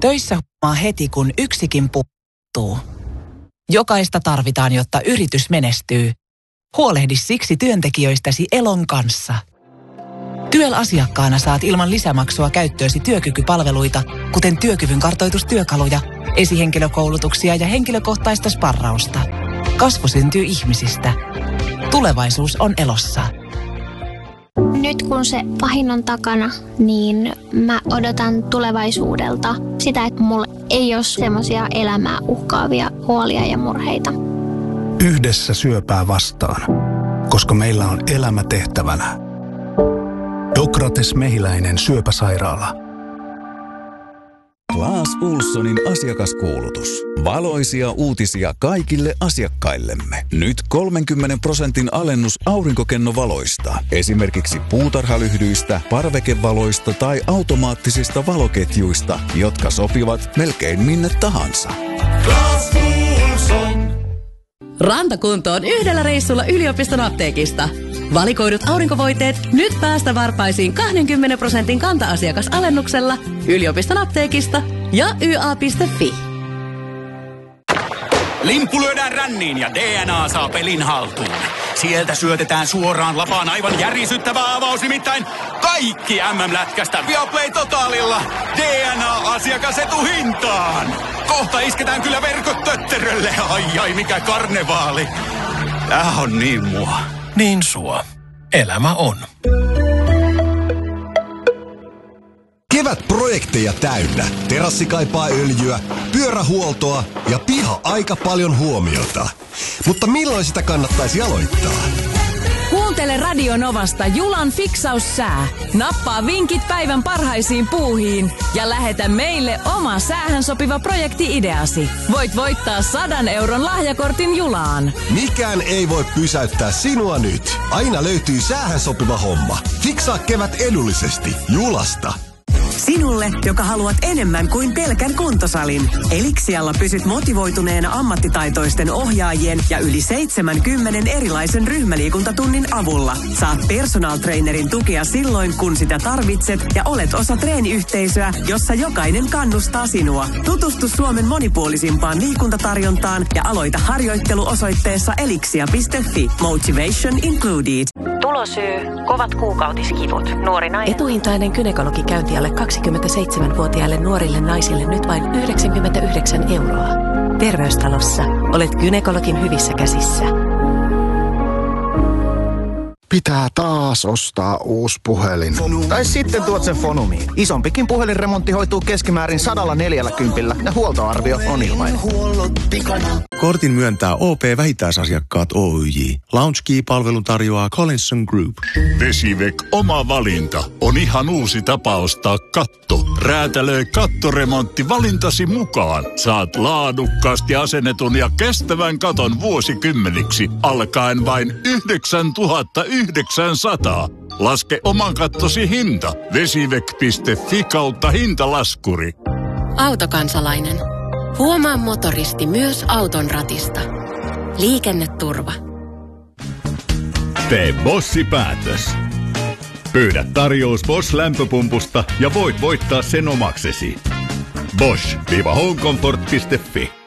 Töissä huomaa heti, kun yksikin puuttuu. Jokaista tarvitaan, jotta yritys menestyy. Huolehdi siksi työntekijöistäsi Elon kanssa. TYEL-asiakkaana saat ilman lisämaksua käyttöösi työkykypalveluita, kuten työkyvyn kartoitustyökaluja, esihenkilökoulutuksia ja henkilökohtaista sparrausta. Kasvu syntyy ihmisistä. Tulevaisuus on Elossa. Nyt kun se pahin on takana, niin mä odotan tulevaisuudelta sitä, että mulla ei ole semmoisia elämää uhkaavia huolia ja murheita. Yhdessä syöpää vastaan, koska meillä on elämä tehtävänä. Dokrates Mehiläinen syöpäsairaala. Claes Ohlsonin asiakaskuulutus. Valoisia uutisia kaikille asiakkaillemme. Nyt 30% alennus aurinkokennovaloista. Esimerkiksi puutarhalyhdyistä, parvekevaloista tai automaattisista valoketjuista, jotka sopivat melkein minne tahansa. Claes Ohlson. Rantakuntoon yhdellä reissulla yliopiston apteekista. Valikoidut aurinkovoiteet nyt päästä varpaisiin 20% kanta-asiakasalennuksella yliopiston apteekista ja YA.fi. Limppu lyödään ränniin ja DNA saa pelin haltuun. Sieltä syötetään suoraan lapaan aivan järisyttävä avaus, nimittäin kaikki MM-lätkästä Viaplay Totalilla DNA-asiakasetuhintaan. Kohta isketään kyllä verkot tötterölle. Ai mikä karnevaali. Tää on niin mua. Niin sua. Elämä on. Kevätprojekteja täynnä. Terassi kaipaa öljyä, pyörähuoltoa ja piha aika paljon huomiota. Mutta milloin sitä kannattaisi aloittaa? Kuuntele Radio Novasta Julan fiksaussää. Nappaa vinkit päivän parhaisiin puuhiin ja lähetä meille oma säähän sopiva projekti-ideasi. Voit voittaa 100 euron lahjakortin Julaan. Mikään ei voi pysäyttää sinua nyt. Aina löytyy säähän sopiva homma. Fiksaa kevät edullisesti Julasta. Sinulle, joka haluat enemmän kuin pelkän kuntosalin. Elixialla pysyt motivoituneena ammattitaitoisten ohjaajien ja yli 70 erilaisen ryhmäliikuntatunnin avulla. Saat personal trainerin tukea silloin, kun sitä tarvitset ja olet osa treeniyhteisöä, jossa jokainen kannustaa sinua. Tutustu Suomen monipuolisimpaan liikuntatarjontaan ja aloita harjoittelu osoitteessa elixia.fi. Motivation included. Tulosyy, kovat kuukautiskivut, nuori nainen. Etuintainen gynekologikäynti alle 27-vuotiaille nuorille naisille nyt vain 99 €. Terveystalossa olet gynekologin hyvissä käsissä. Pitää taas ostaa uusi puhelin. Tai sitten tuot sen Fonumiin. Isompikin puhelinremontti hoituu keskimäärin 140 ja huoltoarvio on ilmainen. Kortin myöntää OP-vähittäisasiakkaat Oyj. Lounge-key-palvelun tarjoaa Collinson Group. Vesivek oma valinta on ihan uusi tapa ostaa katto. Räätälöi kattoremontti valintasi mukaan. Saat laadukkaasti asennetun ja kestävän katon vuosikymmeniksi alkaen vain 9,900. Laske oman kattosi hinta. Vesivek.fi/hintalaskuri. Autokansalainen. Huomaa motoristi myös auton ratista. Liikenneturva. Tee Bossi-päätös. Pyydä tarjous Bosch-lämpöpumpusta ja voit voittaa sen omaksesi. Bosch-homecomfort.fi